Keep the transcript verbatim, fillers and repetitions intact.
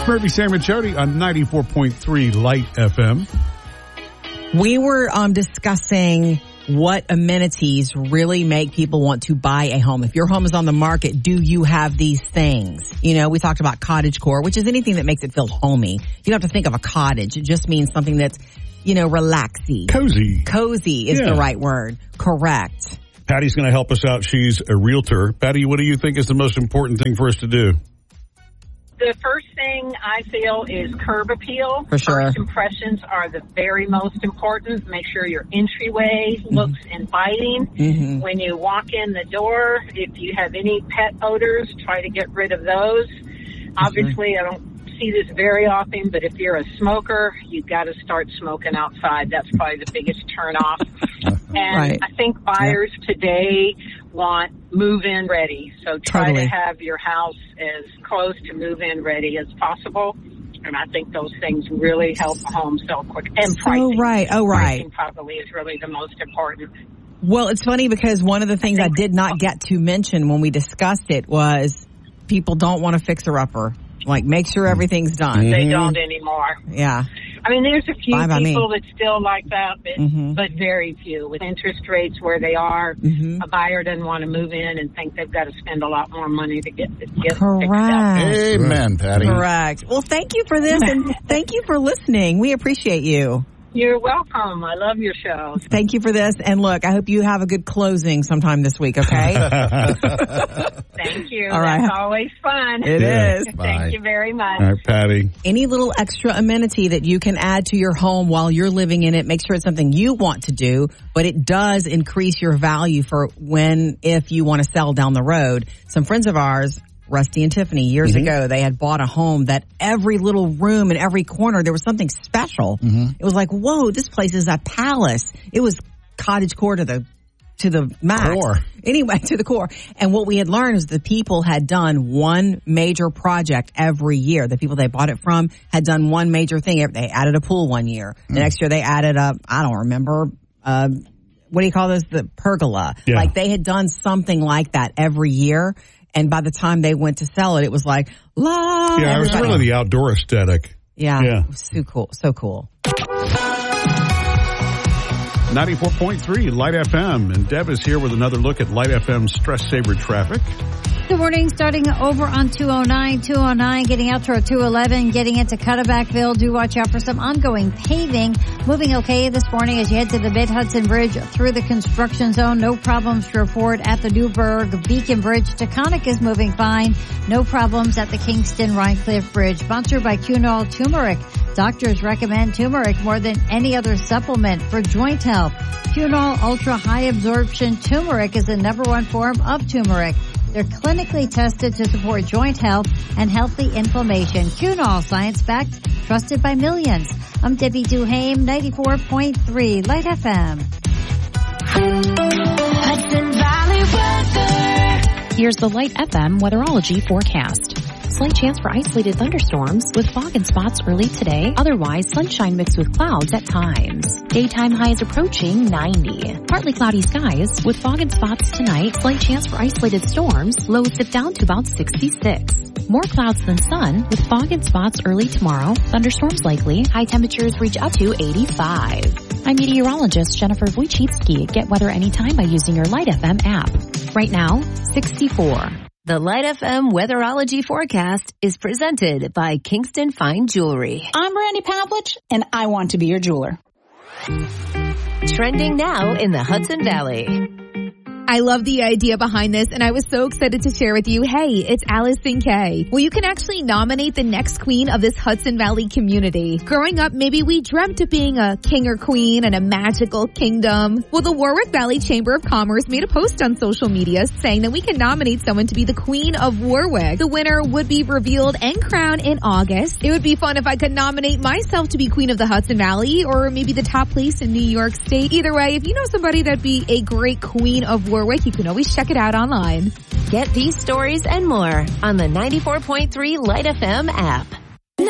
Murphy, Sam, and Jody on ninety-four point three Light F M. We were um, discussing what amenities really make people want to buy a home. If your home is on the market, do you have these things? You know, we talked about cottagecore, which is anything that makes it feel homey. You don't have to think of a cottage. It just means something that's, you know, relaxy. Cozy. Cozy is Yeah. the right word. Correct. Patty's going to help us out. She's a realtor. Patty, what do you think is the most important thing for us to do? The first thing I feel is curb appeal. For sure. First impressions are the very most important. Make sure your entryway mm-hmm. looks inviting. Mm-hmm. When you walk in the door, if you have any pet odors, try to get rid of those. Mm-hmm. Obviously, I don't see this very often, but if you're a smoker, you've got to start smoking outside. That's probably the biggest turnoff. And right. I think buyers yeah. today want move-in ready. So try Totally. to have your house as close to move-in ready as possible. And I think those things really help a home sell quick. And So pricing. right. Oh, right. Pricing probably is really the most important. Well, it's funny because one of the things I did not get to mention when we discussed it was people don't want a fixer-upper. Like, make sure everything's done. Mm-hmm. They don't anymore. Yeah. I mean, there's a few Bye by people me. that still like that, but, Mm-hmm. but very few. With interest rates where they are, Mm-hmm. a buyer doesn't want to move in and think they've got to spend a lot more money to get, get fixed up. Correct. Amen, Patty. Correct. Well, thank you for this, and thank you for listening. We appreciate you. You're welcome. I love your show. Thank you for this. And look, I hope you have a good closing sometime this week, okay? Thank you. All right. That's always fun. It Yeah. is. Thank Bye. you very much. All right, Patty. Any little extra amenity that you can add to your home while you're living in it, make sure it's something you want to do, but it does increase your value for when, if you want to sell down the road. Some friends of ours, Rusty and Tiffany, years Mm-hmm. ago, they had bought a home that every little room in every corner, there was something special. Mm-hmm. It was like, whoa, this place is a palace. It was cottagecore to the to the max. Core. Anyway, to the core. And what we had learned is the people had done one major project every year. The people they bought it from had done one major thing. They added a pool one year. The Mm. next year they added a, I don't remember, uh, what do you call this? The pergola. Yeah. Like they had done something like that every year. And by the time they went to sell it, it was like, la. Yeah, it was everybody- really the outdoor aesthetic. Yeah. Yeah. It was so cool. So cool. ninety-four point three Light F M. And Deb is here with another look at Light F M stress saver traffic. Good morning. Starting over on two oh nine, two oh nine, getting out to two eleven, getting into Cutterbackville. Do watch out for some ongoing paving. Moving okay this morning as you head to the Mid-Hudson Bridge through the construction zone. No problems to report at the Newburgh Beacon Bridge. Taconic is moving fine. No problems at the Kingston Rhinecliff Bridge. Sponsored by Cunol Turmeric. Doctors recommend turmeric more than any other supplement for joint health. Cunol Ultra High Absorption Turmeric is the number one form of turmeric. They're clinically tested to support joint health and healthy inflammation. Cunol, science-backed, trusted by millions. I'm Debbie Duhame, ninety-four point three Light F M. Hudson Valley weather. Here's the Light F M weatherology forecast. Slight chance for isolated thunderstorms with fog and spots early today. Otherwise, sunshine mixed with clouds at times. Daytime highs approaching ninety. Partly cloudy skies with fog and spots tonight. Slight chance for isolated storms. Lows dip down to about sixty-six. More clouds than sun with fog and spots early tomorrow. Thunderstorms likely. High temperatures reach up to eighty-five. I'm meteorologist Jennifer Wojcicki. Get weather anytime by using your Light F M app. Right now, sixty-four. The Light F M weatherology forecast is presented by Kingston Fine Jewelry. I'm Brandy Pavlich, and I want to be your jeweler. Trending now in the Hudson Valley. I love the idea behind this, and I was so excited to share with you, hey, it's Allison Kay. Well, you can actually nominate the next queen of this Hudson Valley community. Growing up, maybe we dreamt of being a king or queen in a magical kingdom. Well, the Warwick Valley Chamber of Commerce made a post on social media saying that we can nominate someone to be the queen of Warwick. The winner would be revealed and crowned in August. It would be fun if I could nominate myself to be queen of the Hudson Valley, or maybe the top place in New York State. Either way, if you know somebody that'd be a great queen of Warwick, Warwick, you can always check it out online. Get these stories and more on the ninety-four point three Light F M app.